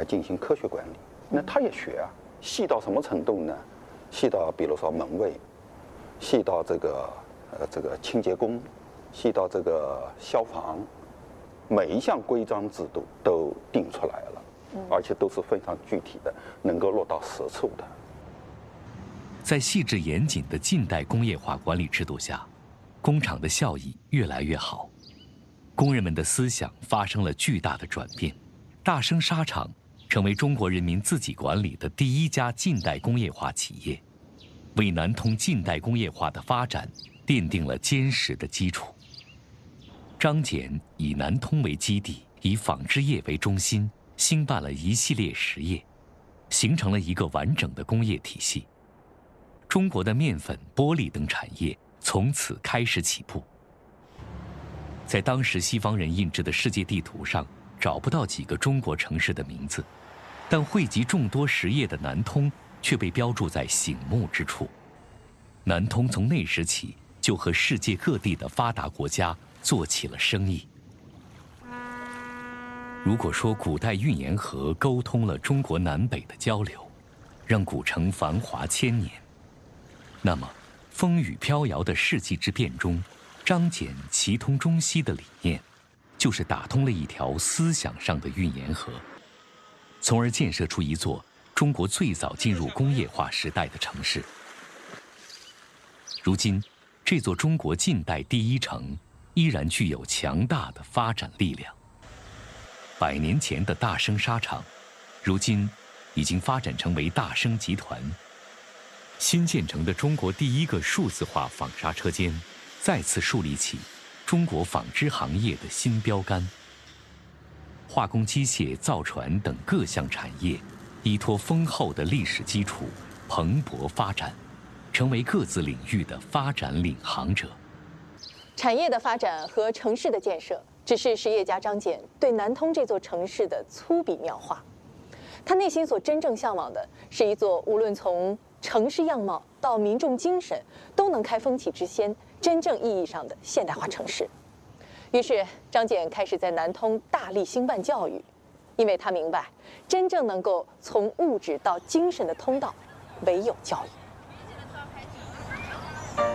进行科学管理。那他也学啊，细到什么程度呢？细到比如说门卫，细到这个清洁工，细到这个消防，每一项规章制度都定出来了，而且都是非常具体的，能够落到实处的。 在细致严谨的近代工业化管理制度下，工厂的效益越来越好，工人们的思想发生了巨大的转变。大生纱厂成为中国人民自己管理的第一家近代工业化企业，为南通近代工业化的发展奠定了坚实的基础。张謇以南通为基地，以纺织业为中心，兴办了一系列实业，形成了一个完整的工业体系。中国的面粉、玻璃等产业从此开始起步。在当时西方人印制的世界地图上，找不到几个中国城市的名字，但汇集众多实业的南通却被标注在醒目之处。南通从那时起就和世界各地的发达国家做起了生意。如果说古代运盐河沟通了中国南北的交流，让古城繁华千年，那么风雨飘摇的世纪之变中，张謇齐通中西的理念，就是打通了一条思想上的运盐河，从而建设出一座中国最早进入工业化时代的城市。如今，这座中国近代第一城依然具有强大的发展力量。100年前的大生纱厂，如今已经发展成为大生集团。新建成的中国第一个数字化纺纱车间，再次树立起中国纺织行业的新标杆。化工机械、造船等各项产业，依托丰厚的历史基础，蓬勃发展，成为各自领域的发展领航者。 产业的发展和城市的建设，只是实业家张謇对南通这座城市的粗笔描画。他内心所真正向往的是一座无论从城市样貌到民众精神都能开风气之先、真正意义上的现代化城市。于是，张謇开始在南通大力兴办教育，因为他明白，真正能够从物质到精神的通道，唯有教育。